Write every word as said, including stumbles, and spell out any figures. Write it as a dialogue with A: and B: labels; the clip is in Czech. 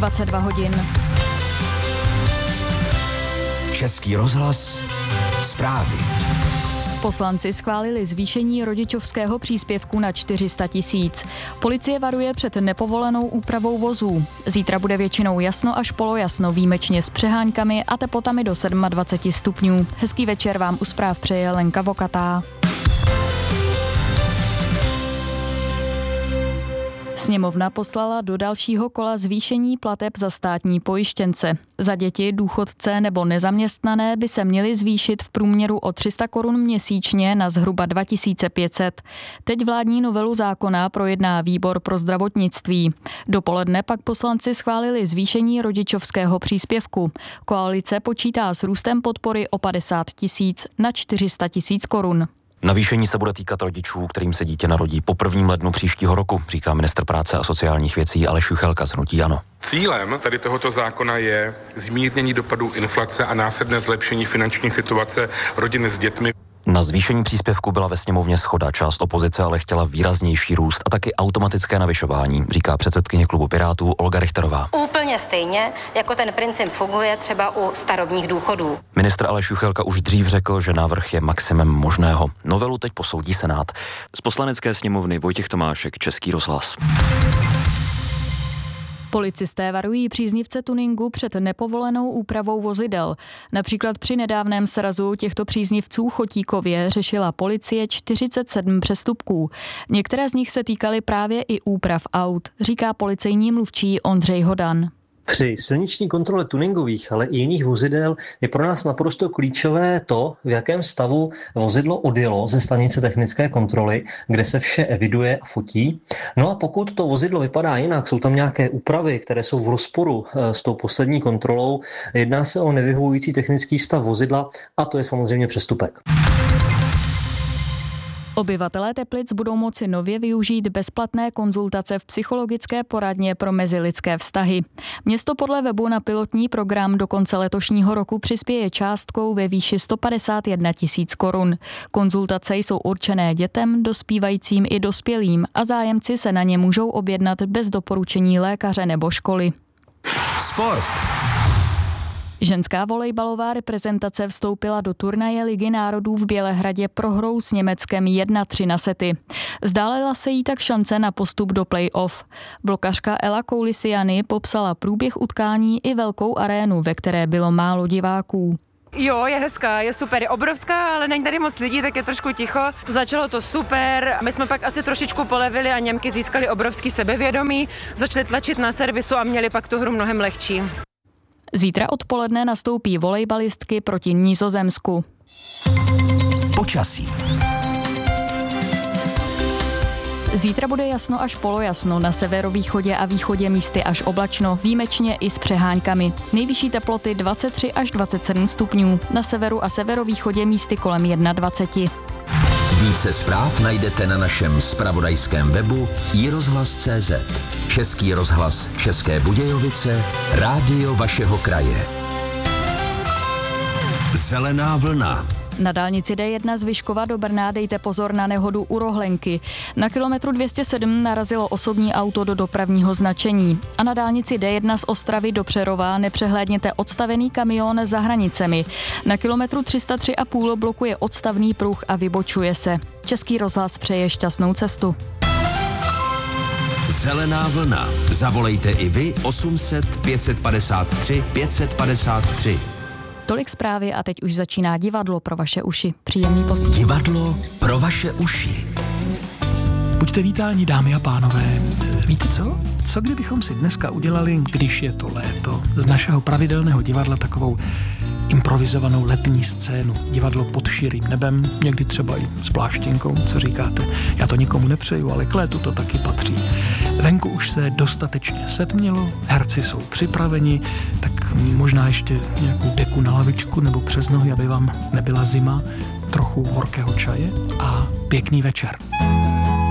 A: dvacet dva hodin.
B: Český rozhlas, zprávy.
A: Poslanci schválili zvýšení rodičovského příspěvku na čtyři sta tisíc. Policie varuje před nepovolenou úpravou vozů. Zítra bude většinou jasno až polojasno, výjimečně s přeháňkami a teplotami do dvacet sedm stupňů. Hezký večer vám u zpráv přeje Lenka Vokatá. Sněmovna poslala do dalšího kola zvýšení plateb za státní pojištěnce. Za děti, důchodce nebo nezaměstnané by se měly zvýšit v průměru o tři sta korun měsíčně na zhruba dva tisíce pět set. Teď vládní novelu zákona projedná výbor pro zdravotnictví. Dopoledne pak poslanci schválili zvýšení rodičovského příspěvku. Koalice počítá s růstem podpory o padesát tisíc na čtyři sta tisíc korun.
C: Navýšení se bude týkat rodičů, kterým se dítě narodí po prvním lednu příštího roku, říká ministr práce a sociálních věcí Aleš Juchelka z hnutí ANO.
D: Cílem tady tohoto zákona je zmírnění dopadů inflace a následné zlepšení finanční situace rodin s dětmi.
C: Na zvýšení příspěvku byla ve sněmovně shoda, část opozice ale chtěla výraznější růst a taky automatické navyšování, říká předsedkyně klubu Pirátů Olga Richterová.
E: Úplně stejně, jako ten princip funguje třeba u starobních důchodů.
C: Ministr Aleš Juchelka už dřív řekl, že návrh je maximem možného. Novelu teď posoudí Senát. Z Poslanecké sněmovny Vojtěch Tomášek, Český rozhlas.
A: Policisté varují příznivce tuningu před nepovolenou úpravou vozidel. Například při nedávném srazu těchto příznivců Chotíkově řešila policie čtyřicet sedm přestupků. Některé z nich se týkaly právě i úprav aut, říká policejní mluvčí Ondřej Hodan.
F: Při silniční kontrole tuningových, ale i jiných vozidel je pro nás naprosto klíčové to, v jakém stavu vozidlo odjelo ze stanice technické kontroly, kde se vše eviduje a fotí. No a pokud to vozidlo vypadá jinak, jsou tam nějaké úpravy, které jsou v rozporu s tou poslední kontrolou, jedná se o nevyhovující technický stav vozidla a to je samozřejmě přestupek.
A: Obyvatelé Teplic budou moci nově využít bezplatné konzultace v psychologické poradně pro mezilidské vztahy. Město podle webu na pilotní program do konce letošního roku přispěje částkou ve výši sto padesát jedna tisíc korun. Konzultace jsou určené dětem, dospívajícím i dospělým a zájemci se na ně můžou objednat bez doporučení lékaře nebo školy.
B: Sport.
A: Ženská volejbalová reprezentace vstoupila do turnaje Ligy národů v Bělehradě prohrou s Německem jedna tři na sety. Vzdálila se jí tak šance na postup do play-off. Blokařka Ela Koulisiany popsala průběh utkání i velkou arénu, ve které bylo málo diváků.
G: Jo, je hezká, je super, je obrovská, ale není tady moc lidí, tak je trošku ticho. Začalo to super, my jsme pak asi trošičku polevili a Němky získali obrovský sebevědomí, začali tlačit na servisu a měli pak tu hru mnohem lehčí.
A: Zítra odpoledne nastoupí volejbalistky proti Nizozemsku.
B: Počasí.
A: Zítra bude jasno až polojasno, na severovýchodě a východě místy až oblačno, výjimečně i s přeháňkami. Nejvyšší teploty dvacet tři až dvacet sedm stupňů, na severu a severovýchodě místy kolem dvacet jedna.
B: Více zpráv najdete na našem zpravodajském webu i rozhlas tečka cé zet. Český rozhlas České Budějovice, rádio vašeho kraje. Zelená vlna.
A: Na dálnici D jedna z Vyškova do Brna dejte pozor na nehodu u Rohlenky. Na kilometru dvě stě sedm narazilo osobní auto do dopravního značení. A na dálnici D jedna z Ostravy do Přerova nepřehlédněte odstavený kamion za hranicemi. Na kilometru tři sta tři a půl blokuje odstavný pruh a vybočuje se. Český rozhlas přeje šťastnou cestu.
B: Zelená vlna. Zavolejte i vy osm set pět set padesát tři pět set padesát tři.
A: Tolik zprávy a teď už začíná divadlo pro vaše uši. Příjemný poslech.
B: Divadlo pro vaše uši.
H: Buďte vítáni, dámy a pánové. Víte co? Co kdybychom si dneska udělali, když je to léto, z našeho pravidelného divadla takovou improvizovanou letní scénu. Divadlo pod širým nebem, někdy třeba i s pláštěnkou, co říkáte? Já to nikomu nepřeju, ale k létu to taky patří. Venku už se dostatečně setmělo, herci jsou připraveni, tak možná ještě nějakou deku na lavičku nebo přes nohy, aby vám nebyla zima, trochu horkého čaje a pěkný večer.